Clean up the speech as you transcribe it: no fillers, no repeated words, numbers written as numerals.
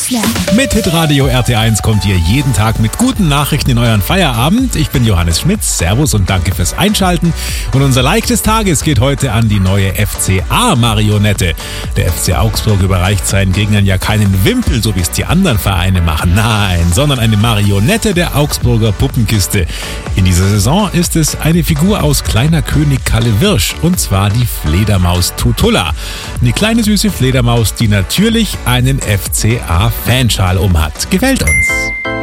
Stützle. Mit Hitradio RT1 kommt ihr jeden Tag mit guten Nachrichten in euren Feierabend. Ich bin Johannes Schmitz. Servus und danke fürs Einschalten. Und unser Like des Tages geht heute an die neue FCA-Marionette. Der FC Augsburg überreicht seinen Gegnern ja keinen Wimpel, so wie es die anderen Vereine machen. Nein, sondern eine Marionette der Augsburger Puppenkiste. In dieser Saison ist es eine Figur aus Kleiner König Kalle Wirsch, und zwar die Fledermaus Tutulla. Eine kleine süße Fledermaus, die natürlich einen FCA-Fanschal umhat. Gefällt uns.